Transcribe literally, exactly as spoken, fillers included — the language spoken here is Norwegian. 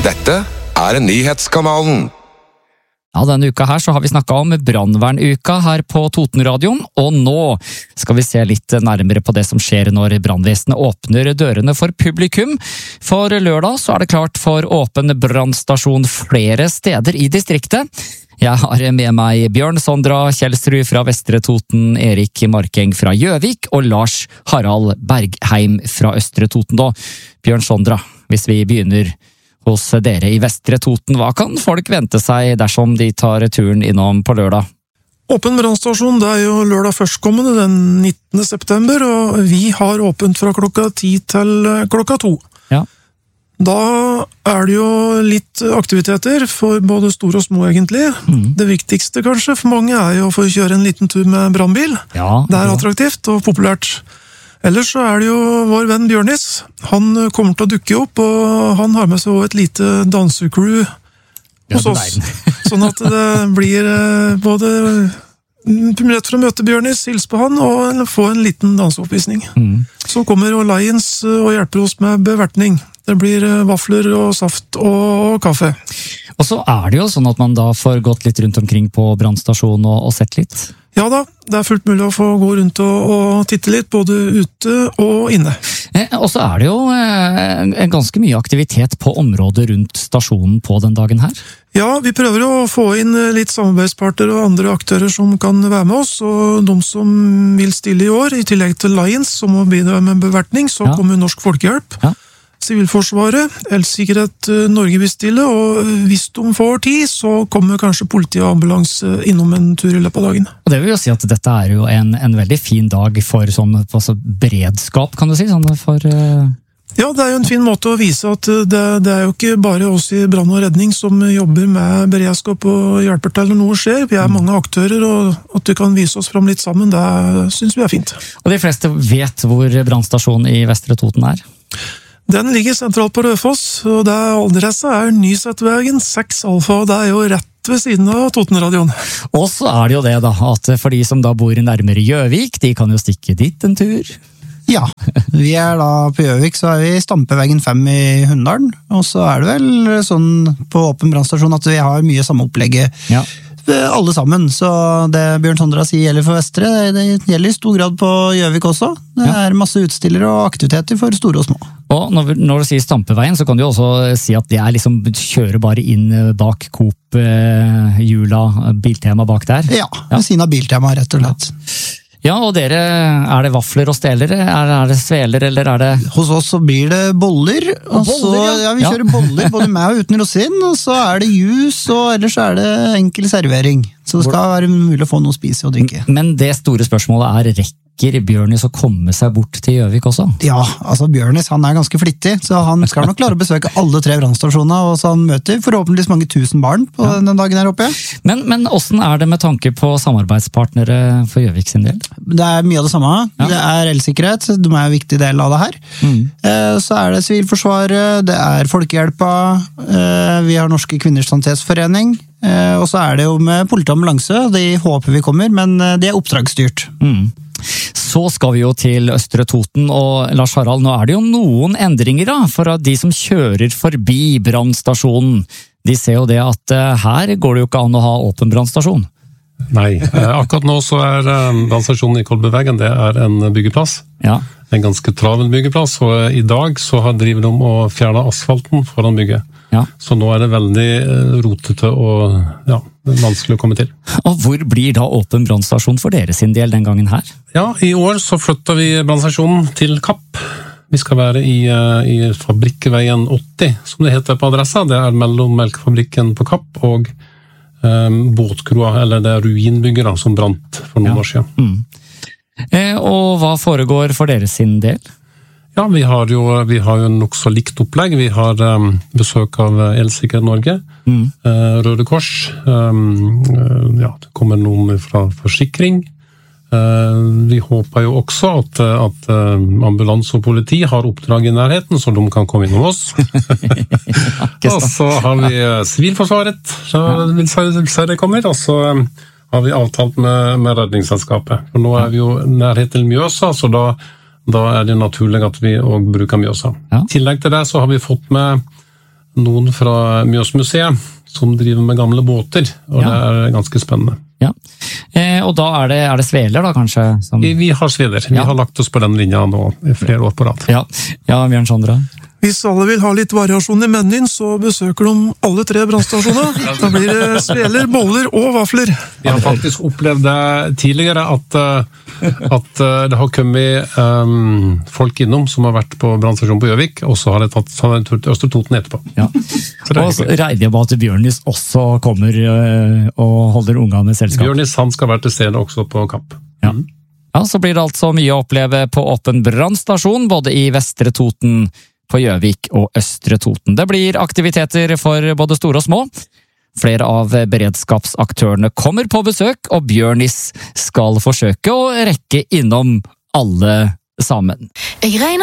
Dette er Nyhetskanalen. Ja, denne uka her så har vi snakket om brannvernuka her på Totenradioen, og nå skal vi se litt nærmere på det som skjer når brannvesenet åpner dørene for publikum. For lørdag så er det klart for åpen brannstasjon flere steder i distriktet. Jeg har med meg Bjørn Sondra Kjelsrud fra Vestre Toten, Erik Markeng fra Gjøvik og Lars Harald Bergheim fra Østre Toten. Da, Bjørn Sondra, hvis vi begynner hos dere i Vestre Toten, hva kan folk vente seg dersom de tar turen innom på lørdag? Åpen brannstasjon, det er jo lørdag førstkommende, den nittende september, og vi har åpent fra klokka ti til klokka to. Ja. Da er det jo litt aktiviteter for både store og små egentlig. Mm. Det viktigste kanskje for mange er jo å få kjøre en liten tur med brannbil. Ja, det er attraktivt og populært. Ellers så er det jo vår venn Bjørnis. Han kommer til å dukke opp, og han har med seg også et lite dansecrew hos oss. Sånn at det blir både mulighet for å møte Bjørnis, hilse på han, og få en liten danseoppvisning. Mm. Så kommer Lions og hjelper oss med bevertning. Det blir vafler og saft og kaffe. Og så er det jo sånn at man da får gått litt rundt omkring på brannstasjonen og, og sett litt. Ja da, det er fullt mulig å få gå rundt og, og titte litt, både ute og inne. Eh, og så er det jo eh, ganske mye aktivitet på området rundt stasjonen på den dagen her. Ja, vi prøver å få inn litt samarbeidsparter og andre aktører som kan være med oss, og de som vil stille i år, i tillegg til Lions, som må bidra med bevertning, så ja. Kommer Norsk Folkehjelp. Ja. Sivilforsvaret, Elsikkerhet Norge vil stille, og hvis de får tid, så kommer kanskje politi og ambulanse innom en tur i løpet av dagen. Og det vil jo si at dette er jo en, en veldig fin dag for sånn, altså beredskap, kan du si? Sånn for, uh... Ja, det er jo en fin måte å vise at det, det er jo ikke bare oss i brann og redning som jobber med beredskap og hjelper til når noe skjer. Vi er mange aktører, og at du kan vise oss fram litt sammen, det synes vi er fint. Og de fleste vet hvor brannstasjonen i Vestre Toten er? Den ligger sentralt på Rødfoss, og det er adressa er Nysettveien seks alfa, og det er jo rett ved siden av Totenradioen. Og så er det jo det da, at for de som da bor nærmere Gjøvik, de kan jo stikke dit en tur. Ja, vi er da på Gjøvik, så er vi Stampeveggen fem i Hunndalen, og så er det vel sånn på åpen brannstasjon at vi har mye samme opplegget. Ja. Alle sammen, så det Bjørn Sondra sier gjelder for Vestre, det gjelder i stor grad på Gjøvik også. Det er masse utstillere og aktiviteter for store og små. Og når, når du sier Stampeveien, så kan du også si at det er liksom kjøre bare inn bak Coop, eh, Jula, Biltema bak der? Ja, ved siden av Biltema, rett og slett. Ja, og dere, er det vafler og steler, er, er det sveler, eller er det... Hos oss så blir det boller, og, og boller, så, ja, vi kjører ja. boller både med og uten rosin, og så er det jus, og ellers er det enkel servering. Så det skal være mulig å få noe å spise og drikke. Men det store spørsmålet er, rekker Bjørnis å komme seg bort til Gjøvik også? Ja, altså Bjørnis, han er ganske flittig, så han skal nok klare å besøke alle tre brannstasjoner, og så han møter forhåpentligvis mange tusen barn på ja. den dagen her oppe. Men, men hvordan er det med tanke på samarbeidspartnere for Gjøvik sin del? Det er mye av det samme. Ja. Det er elsikkerhet, de er en viktig del av det her. Mm. Så er det Sivilforsvaret, det er Folkehjelpa, vi har Norske Kvinners Sanitetsforening, og så er det jo med politi og ambulanse, de håper vi kommer, men det er oppdragsstyrt. Mm. Så skal vi jo til Østre Toten, og Lars Harald, nå er det jo noen endringer da, for at de som kjører forbi brannstasjonen, de ser jo det at her går det jo ikke an å ha åpen brannstasjon. Nei, akkurat nå så er brannstasjonen i Kolbeveggen, det er en byggeplass. Ja. En ganske travel byggeplass, og i dag så har driver de å fjerne asfalten foran bygget. Ja. Så nå er det veldig rotete og ja, vanskelig å komme til. Og hvor blir da åpen brannstasjon for dere sin del den gangen her? Ja, i år så flytter vi brannstasjonen til Kapp. Vi skal være i, i Fabrikkveien åtti, som det heter på adressa. Det er mellom melkefabrikken på Kapp og um, båtkroa, eller det ruinbygget da, som brant for noen ja. år siden. Mm. Eh, og hva foregår for dere sin del? Ja, vi har jo, vi har jo nok så likt opplegg. Vi har um, besøk av Elsikkerhet Norge, mm. uh, Røde Kors, um, uh, ja, det kommer noen fra forsikring. Uh, vi håper jo også at, at uh, ambulans og politi har oppdrag i nærheten, så de kan komme innom oss. Og så har vi Sivilforsvaret, så vil si det kommer, og så um, har vi avtalt med, med redningsselskapet. For nå er vi jo nærhet til Mjøsa, så da Da er det naturlig at vi også bruker Mjøsa. Ja. I tillegg til det så har vi fått med noen fra Mjøsmuseet som driver med gamle båter, og ja. Det er ganske spennende. Ja, eh, og da er det, er det sveler da, kanskje? Som... Vi, vi har sveler. Vi ja. Har lagt oss på den linja nå i flere år på rad. Ja, ja Bjørn Sondre. Hvis alle vil ha litt variasjon i menyen, så besøker de alle tre brannstasjoner. Da blir det sveler, boller og vafler. Vi har faktisk opplevd det tidligere at, at det har kommet um, folk innom som har vært på brannstasjonen på Gjøvik, og så har de tatt en tur til Østre Toten etterpå. Ja. Og så regner jeg på at Bjørnis også kommer og holder ungene selskap. Bjørnis, han skal være til stede også på kamp. Ja. Ja, så blir det altså mye å oppleve på åpen brannstasjon, både i Vestre Toten, på Gjøvik og Østre Toten. Det blir aktiviteter for både store og små. Flere av beredskapsaktørene kommer på besøk, og Bjørnis skal forsøke å rekke innom alle sammen. Jeg regner